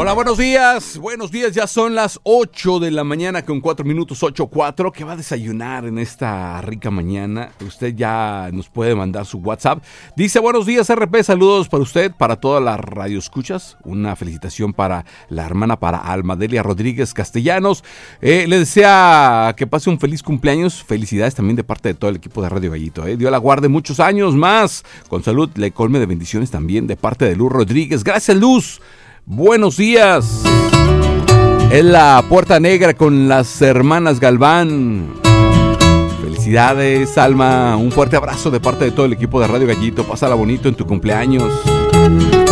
Hola, buenos días, ya son las 8 de la mañana con 4 minutos, 8:04. ¿Qué va a desayunar en esta rica mañana? Usted ya nos puede mandar su WhatsApp. Dice, buenos días RP, saludos para usted, para todas las radioescuchas. Una felicitación para la hermana, para Almadelia Rodríguez Castellanos. Le desea que pase un feliz cumpleaños, felicidades también de parte de todo el equipo de Radio Gallito. Dios la guarde muchos años más, con salud, le colme de bendiciones también de parte de Luz Rodríguez. Gracias, Luz. Buenos días. En la Puerta Negra con las hermanas Galván. Felicidades, Alma. Un fuerte abrazo de parte de todo el equipo de Radio Gallito. Pásala bonito en tu cumpleaños.